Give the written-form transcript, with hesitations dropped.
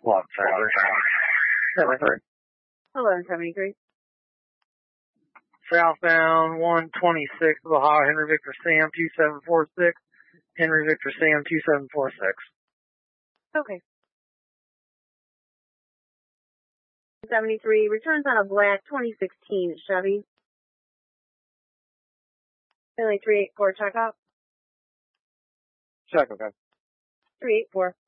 Lot 73. Hello, 73. Southbound 126 Ohio, Henry Victor Sam 2746. Henry Victor Sam 2746. Okay. 73 returns on a black 2016 Chevy. Finley 384 check out. Check, okay. 384.